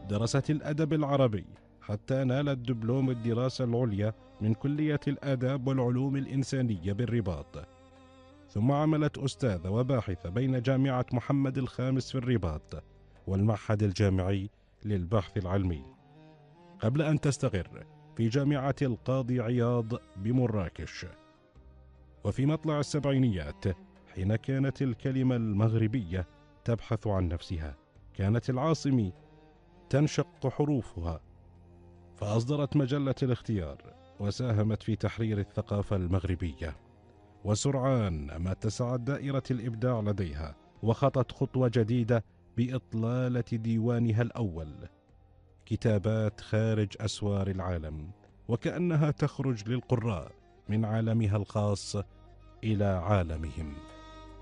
درست الأدب العربي حتى نالت دبلوم الدراسة العليا من كلية الآداب والعلوم الإنسانية بالرباط، ثم عملت أستاذة وباحثة بين جامعة محمد الخامس في الرباط والمعهد الجامعي للبحث العلمي، قبل أن تستقر في جامعة القاضي عياض بمراكش. وفي مطلع السبعينيات، حين كانت الكلمة المغربية تبحث عن نفسها، كانت العاصمة تنشق حروفها، فأصدرت مجلة الاختيار وساهمت في تحرير الثقافة المغربية. وسرعان ما اتسعت دائرة الإبداع لديها، وخطت خطوة جديدة بإطلالة ديوانها الأول، كتابات خارج أسوار العالم، وكأنها تخرج للقراء من عالمها الخاص إلى عالمهم.